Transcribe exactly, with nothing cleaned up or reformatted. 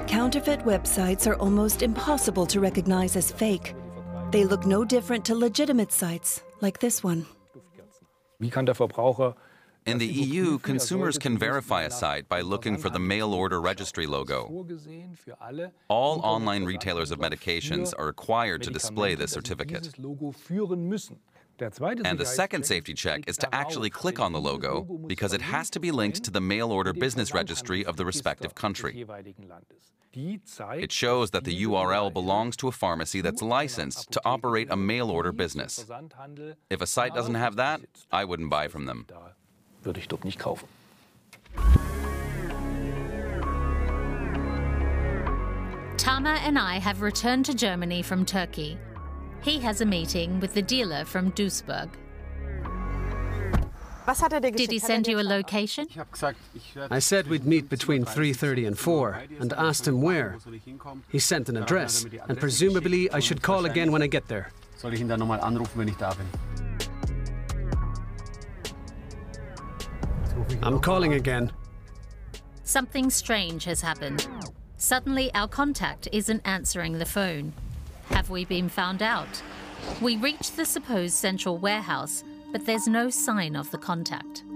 Counterfeit websites are almost impossible to recognize as fake. They look no different to legitimate sites, like this one. In the E U, consumers can verify a site by looking for the mail order registry logo. All online retailers of medications are required to display this certificate. And the second safety check is to actually click on the logo, because it has to be linked to the mail order business registry of the respective country. It shows that the U R L belongs to a pharmacy that's licensed to operate a mail order business. If a site doesn't have that, I wouldn't buy from them. Würde ich dort nicht kaufen. Tamer and I have returned to Germany from Turkey. He has a meeting with the dealer from Duisburg. Did he send you a location? I said we'd meet between three thirty and four and asked him where. He sent an address, and presumably I should call again when I get there. Soll ich ihn dann nochmal anrufen, wenn ich da bin? I'm calling again. Something strange has happened. Suddenly, our contact isn't answering the phone. Have we been found out? We reach the supposed central warehouse, but there's no sign of the contact.